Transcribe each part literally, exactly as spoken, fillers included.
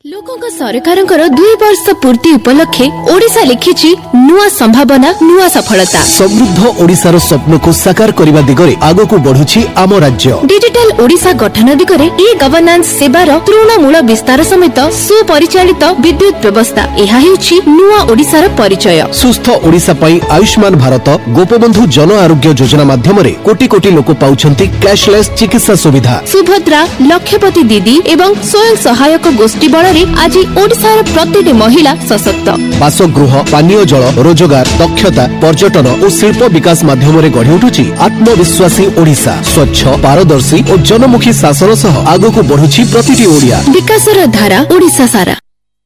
लोकों सरकारंकर दुई वर्ष पूर्ति उपलक्षे ओडिशा लिखिछि नुआ संभावना नुआ सफलता। समृद्ध ओडिशार स्वप्न को साकार करने दिगरे आगो को बढ़ुछि आम राज्य। डिजिटल ओडिशा गठन दिगरे ई गवर्नेंस सेवार तृणमूल विस्तार समेत सुपरिचालित विद्युत व्यवस्था एहा हेउछि नुआ ओडिशार परिचय। सुस्थ ओडिशा पई आयुष्मान भारत गोपबंधु जन आरोग्य योजना माध्यम कोटी कोटी लोक पाउछंती कैशलेस चिकित्सा सुविधा। सुभद्रा लक्षपति दीदी एवं स्वयं सहायक गोष्ठी बल आज ओडिशार प्रतिटी महिला सशक्त। बासगृह पानीय जल रोजगार दक्षता पर्यटन और शिल्प विकास माध्यम गढ़ी उठुछि आत्मविश्वासी ओडिशा। स्वच्छ पारदर्शी और जनमुखी शासन सह आगको बढ़ुछि प्रतिटी ओडिया। विकासर धारा ओडिशा सारा।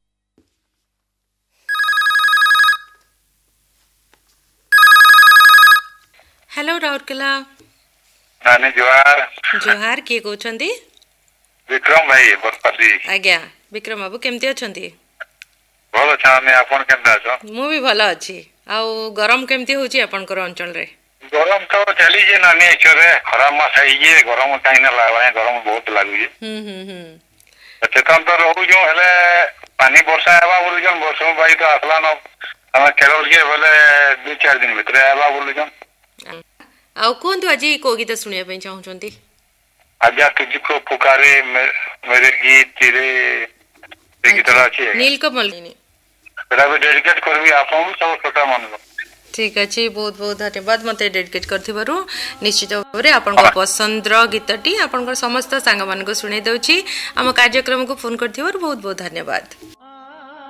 हेलो राउरकेला। नानी जोहार। जोहार किए कहउछंती? विक्रम भाई बरपाली। आज्ञा विक्रम बाबू केमती अछंती? भल छाने आपन केमता अछो? मु भी भल अछि। आउ गरम केमती होची आपनकर अंचल रे? गरम तो चली जे नानी एकरे खराब मास आइए गरम काई न लागै गरम बहुत लागुए। हम हम हम चेतन तो रहू जो हेले पानी वर्षा आबा बोलु जन वर्षो भाई तो असला न हम केरल के बोले दो चार दिन भीतर आबा बोलु जन। आउ कोन तो आजी को गीत सुनिया पे चाहउछंती? आजा तुझको पुकारे मेरे गीत तेरे गीत अच्छी नीलकमल डेडिकेट करबी आपन सब छोटा मन। ठीक अछि बहुत बहुत धन्यवाद मते डेडिकेट करथिबारु। निश्चित भाबरे आपनकर पसंदर गीतटी आपनकर समस्त सांग मान को सुनै दउछि। हम कार्यक्रम को फोन करथिबारु बहुत बहुत धन्यवाद।